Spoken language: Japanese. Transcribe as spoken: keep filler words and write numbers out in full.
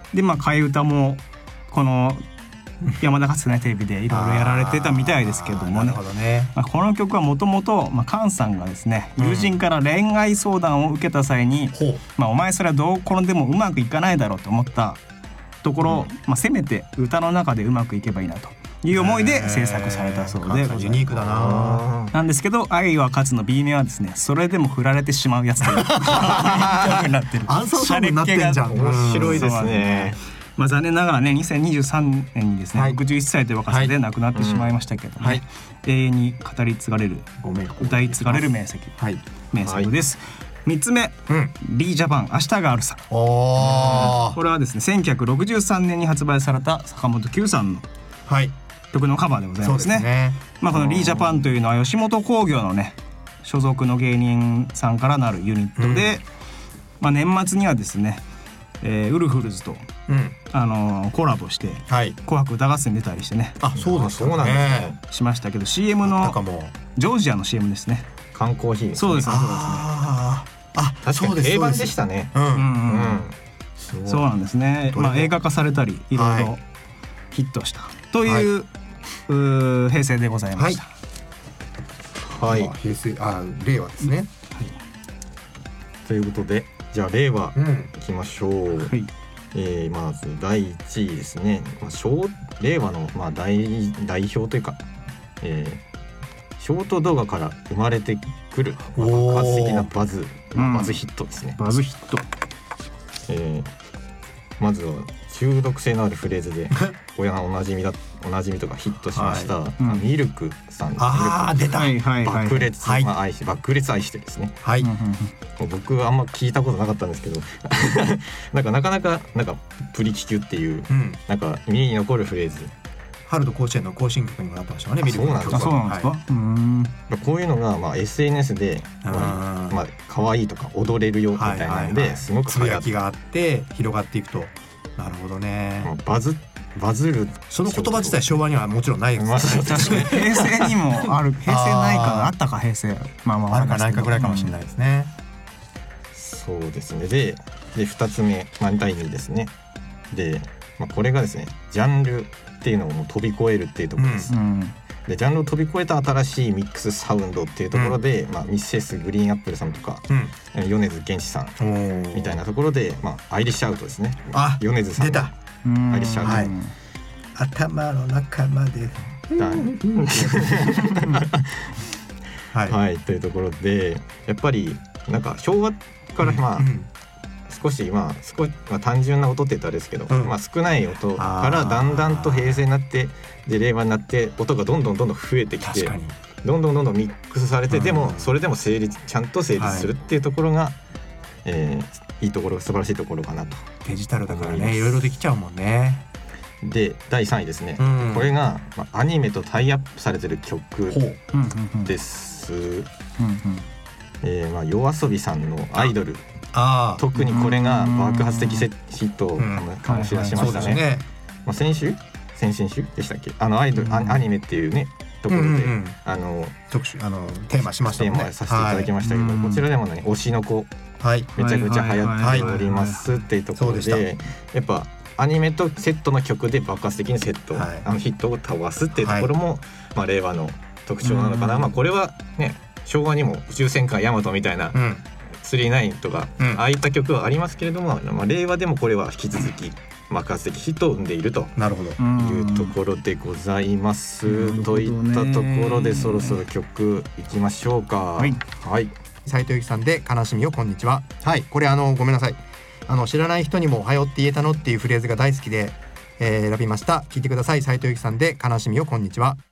でまあ替え歌もこの山田かつてないテレビでいろいろやられてたみたいですけどもね。まあ、この曲はもともと菅さんがですね、友人から恋愛相談を受けた際に、うん、まあ、お前それはどう転んでもうまくいかないだろうと思ったところ、うん、まあ、せめて歌の中でうまくいけばいいなという思いで制作されたそうで、 ユニークだな。 なんですけど、愛は勝つの B 面はですね、それでも振られてしまうやつでアンサーソングになってんじゃん。 面白いですね。 まあ、残念ながらねにせんにじゅうさんねんにですね、はい、ろくじゅういっさいという若さで亡くなってしまいましたけども、ね、はい、永遠に語り継がれる歌い継がれる名作、はい、名作です。はい、みっつめ、うん、リージャパン明日があるさ。おこれはですねせんきゅうひゃくろくじゅうさんねんに発売された坂本九さんの曲のカバーでございますね。はい、ね、まあ、このリージャパンというのは吉本興業のね所属の芸人さんからなるユニットで、うん、まあ、年末にはですね、えー、ウルフルズと、うん、あのー、コラボして、はい、紅白歌合戦出たりしてね。 あ、そうですそうなんですね。 しましたけど シーエム のジョージアの シーエム ですね。 缶コーヒー、ね、 そうです。 ああ、 確かに定番でしたね。うんうんうん、そうなんですね。まあ、映画化されたりいろいろヒットしたという、はい、う平成でございました。 はい、はい、平成、あ、令和ですね。はい、 ということでじゃあ令和いきましょう。うん、はい、えー、まずだいいちいですね。まあ、小令和のまあ 代, 代表というか、えー、ショート動画から生まれてくる爆発的なバズ、まあ、バズヒットですね。 うん、バズヒット、 えー、まずは中毒性のあるフレーズで親がおなじみだおなじみとかヒットしました、はい、うん、ミルクさん。 あー出た、 爆裂、はい、まあ、愛し爆裂愛してですね。はい、もう僕はあんま聞いたことなかったんですけどなんかなかなかなんかプリキキュっていう、うん、なんか耳に残るフレーズ。 春と甲子園の行進曲にもなってましたよね。ミルクの曲は。そうなんですか。はい、うーん、 こういうのがまあ エスエヌエス でまあ可愛いとか踊れるよみたいなのですごくつぶやきがあって広がっていくと。なるほどね。 バズバズる、 その言葉自体昭和にはもちろんないですね。まあ、 確かに平成にもある。平成ないかあったか平成。まあまああるかないかぐらいかもしれないですね。 うん、そうですね。ででふたつめ、まあ、だいにいですね。で、まあ、これがですねジャンルっていうのをもう飛び越えるっていうところです。うん、でジャンルを飛び越えた新しいミックスサウンドっていうところで、うん、まあ、ミセスグリーンアップルさんとか、うん、米津玄師さんみたいなところで、まあ、アイリッシュアウトですね。 あ、 米津さん出たアイリッシュアウト、はい、 頭の中まではい、はい、というところでやっぱりなんか昭和からまあ、うんうん、少しまあ少し、まあ、単純な音って言ったらあれですけど、うん、まあ、少ない音からだんだんと平成になってで令和になって音がどんどんどんどん増えてきてどんどんどんどんミックスされて、うん、でもそれでも成立ちゃんと成立するっていうところが、はい、えー、いいところ素晴らしいところかなと。 デジタルだからねいろいろできちゃうもんね。 でだいさんいですね、うん、これが、まあ、アニメとタイアップされてる曲です。えーまあ、夜遊びさんのアイドル、あ特にこれが爆発的ヒットを醸し出しましたね。まあ、先週先々週でしたっけ、あのアイドル、うん、アニメっていうねところで、うんうん、あの特集あのテーマしましたもんね。 テーマさせていただきましたけど、はい、こちらでもね推しの子、はい、めちゃくちゃ流行っておりますっていうところで、やっぱアニメとセットの曲で爆発的にセット、はい、あのヒットを倒すっていうところも、はい、まあ、令和の特徴なのかな。まあ、これはね昭和にも宇宙戦艦ヤマトみたいな、うん、スリーナインとか、うん、ああいった曲はありますけれども、まあ、令和でもこれは引き続き爆発的ヒットを生んでいるというところでございます。といったところでそろそろ曲いきましょうか。はい、はい、 斉藤由貴さんで悲しみよこんにちは。はい、これあのごめんなさい、あの知らない人にもはよって言えたのっていうフレーズが大好きで、えー、選びました。聞いてください。斉藤由貴さんで悲しみよこんにちは。